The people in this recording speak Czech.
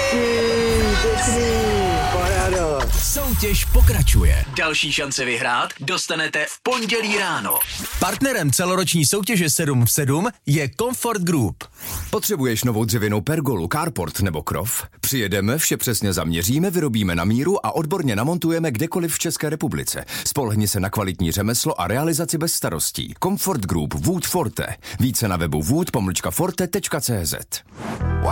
Pěkný, paráda. Soutěž pokračuje. Další šance vyhrát dostanete v pondělí ráno. Partnerem celoroční soutěže 7 v 7 je Comfort Group. Potřebuješ novou dřevěnou pergolu, carport nebo krov? Přijedeme, vše přesně zaměříme, vyrobíme na míru a odborně namontujeme kdekoliv v České republice. Spolehni se na kvalitní řemeslo a realizaci bez starostí. Comfort Group Wood Forte. Více na webu wood-forte.cz.